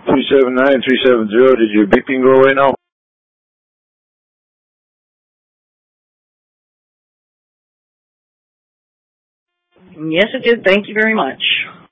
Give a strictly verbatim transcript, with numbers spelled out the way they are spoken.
three seven nine, three seven zero. Did your beeping go away now? Yes, it did. Thank you very much.